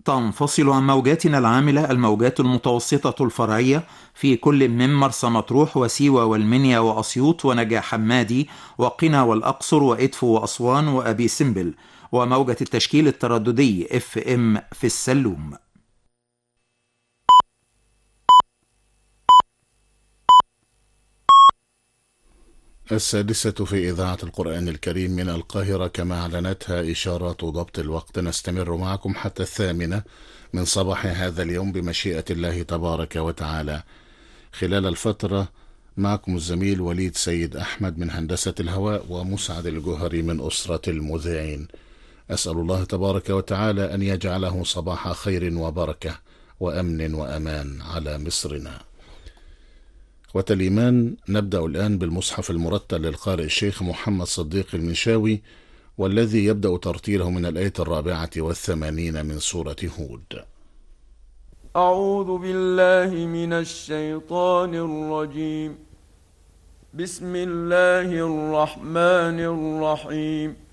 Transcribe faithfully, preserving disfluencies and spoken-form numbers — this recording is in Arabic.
تنفصل عن موجاتنا العاملة الموجات المتوسطة الفرعية في كل من مرسى مطروح وسيوة والمنيا وأسيوط ونجع حمادي وقنا والأقصر وإدفو وأسوان وأبي سمبل، وموجة التشكيل الترددي اف ام في السلوم. السادسة في إذاعة القرآن الكريم من القاهرة كما أعلنتها إشارات ضبط الوقت. نستمر معكم حتى الثامنة من صباح هذا اليوم بمشيئة الله تبارك وتعالى. خلال الفترة معكم الزميل وليد سيد أحمد من هندسة الهواء ومسعد الجهري من أسرة المذيعين. أسأل الله تبارك وتعالى أن يجعله صباح خير وبركة وأمن وأمان على مصرنا. إخوة الإيمان، نبدأ الآن بالمصحف المرتل للقارئ الشيخ محمد صديق المنشاوي، والذي يبدأ ترتيله من الآية الرابعة والثمانين من سورة هود. أعوذ بالله من الشيطان الرجيم. بسم الله الرحمن الرحيم.